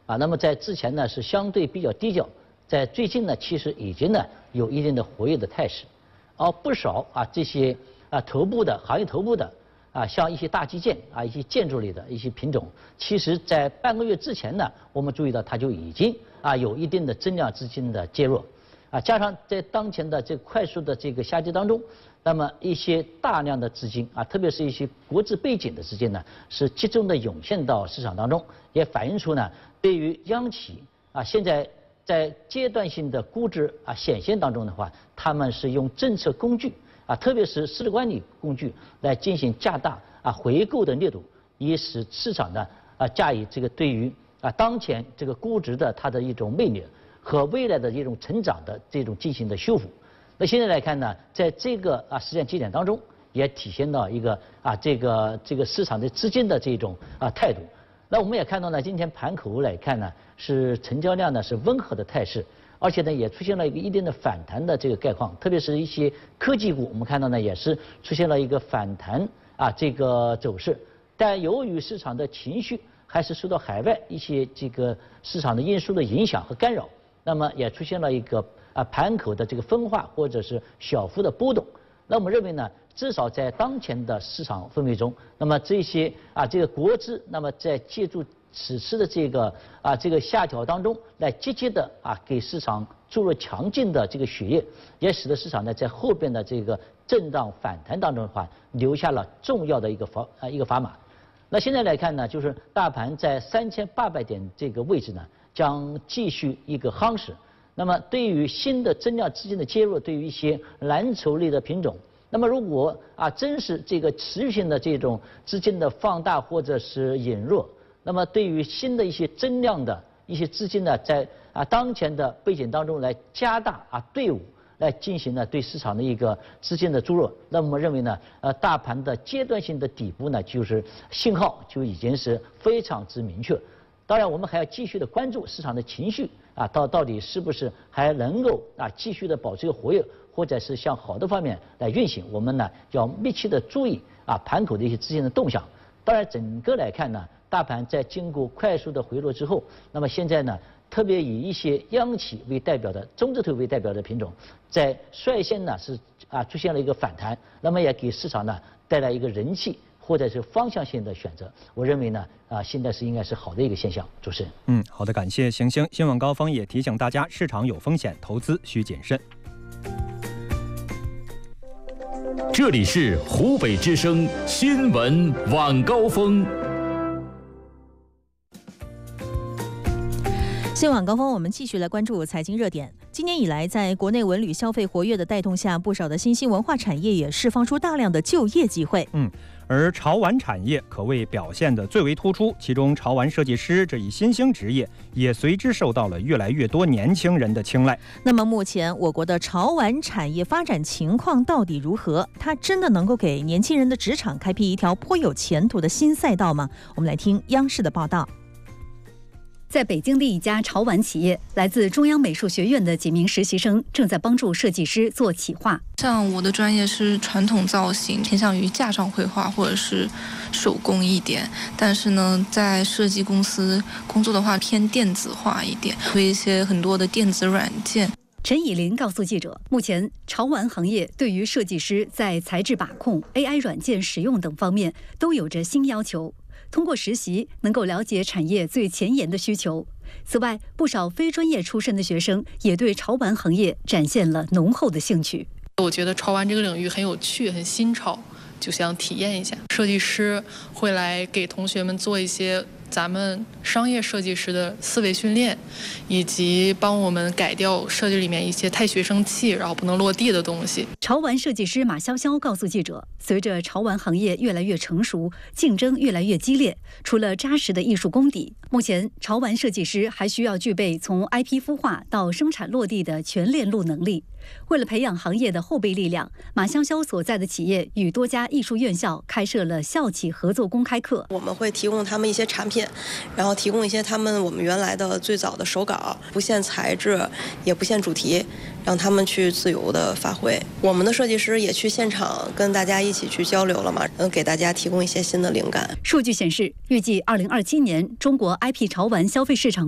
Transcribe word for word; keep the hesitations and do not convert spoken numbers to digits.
啊，那么在之前呢是相对比较低调，在最近呢其实已经呢有一定的活跃的态势，而不少啊这些啊头部的行业头部的啊像一些大基建啊一些建筑类的一些品种，其实在半个月之前呢，我们注意到它就已经啊有一定的增量资金的介入，啊加上在当前的这快速的这个下跌当中。那么一些大量的资金啊，特别是一些国资背景的资金呢，是集中的涌现到市场当中，也反映出呢，对于央企啊，现在在阶段性的估值啊显现当中的话，他们是用政策工具啊，特别是实质管理工具来进行加大啊回购的力度，以使市场呢啊加以这个对于啊当前这个估值的它的一种魅力和未来的一种成长的这种进行的修复。那现在来看呢，在这个啊时间节点当中，也体现到一个啊这个这个市场的资金的这种啊态度。那我们也看到呢，今天盘口来看呢，是成交量呢是温和的态势，而且呢也出现了一个一定的反弹的这个概况，特别是一些科技股，我们看到呢也是出现了一个反弹啊这个走势。但由于市场的情绪还是受到海外一些这个市场的因素的影响和干扰，那么也出现了一个。啊，盘口的这个分化或者是小幅的波动，那我们认为呢，至少在当前的市场氛围中，那么这些啊这个国资，那么在借助此次的这个啊这个下调当中，来积极的啊给市场注入强劲的这个血液，也使得市场呢在后边的这个震荡反弹当中的话，留下了重要的一个砝啊一个砝码。那现在来看呢，就是大盘在三千八百点这个位置呢，将继续一个夯实。那么对于新的增量资金的介入，对于一些蓝筹类的品种，那么如果啊真是这个持续性的这种资金的放大或者是引入，那么对于新的一些增量的一些资金呢，在啊当前的背景当中来加大啊队伍，来进行呢对市场的一个资金的注入，那么我们认为呢，呃大盘的阶段性的底部呢，就是信号就已经是非常之明确。当然，我们还要继续的关注市场的情绪啊，到到底是不是还能够啊继续的保持一个活跃，或者是向好的方面来运行。我们呢要密切的注意啊盘口的一些资金的动向。当然，整个来看呢，大盘在经过快速的回落之后，那么现在呢，特别以一些央企为代表的中字头为代表的品种，在率先呢是啊出现了一个反弹，那么也给市场呢带来一个人气。或者是方向性的选择，我认为呢，啊，现在是应该是好的一个现象。主持人， 嗯，好的，感谢行星。新闻高峰也提醒大家，市场有风险，投资需谨慎。 这里是湖北之声新闻晚高峰。 新晚高峰，我们继续来关注财经热点。今年以来，在国内文旅消费活跃的带动下，不少的新兴文化产业也释放出大量的就业机会。 嗯，而潮玩产业可谓表现得最为突出，其中潮玩设计师这一新兴职业也随之受到了越来越多年轻人的青睐。 那么，目前我国的潮玩产业发展情况到底如何？它真的能够给年轻人的职场开辟一条颇有前途的新赛道吗？我们来听央视的报道。 在北京的一家潮玩企业，来自中央美术学院的几名实习生正在帮助设计师做企划。 像我的专业是传统造型，偏向于架上绘画或者是手工一点，但是呢，在设计公司工作的话偏电子化一点，会一些很多的电子软件。 陈以林告诉记者，目前潮玩行业对于设计师在材质把控、A I 软件使用等方面都有着新要求。通过实习能够了解产业最前沿的需求。此外，不少非专业出身的学生也对潮玩行业展现了浓厚的兴趣。 我觉得潮玩这个领域很有趣，很新潮，就想体验一下。设计师会来给同学们做一些咱们商业设计师的思维训练，以及帮我们改掉设计里面一些太学生气然后不能落地的东西。 潮玩设计师马潇潇告诉记者，随着潮玩行业越来越成熟，竞争越来越激烈，除了扎实的艺术功底，目前潮玩设计师还需要具备从 I P 孵化到生产落地的全链路能力。为了培养行业的后备力量，马潇潇所在的企业与多家艺术院校开设了校企合作公开课。 我们会提供他们一些产品，然后提供一些他们我们原来的最早的手稿，不限材质，也不限主题，让他们去自由的发挥。我们的设计师也去现场跟大家一起去交流了嘛，嗯，给大家提供一些新的灵感。 数据显示，预计二零二七年中国 I P 潮玩消费市场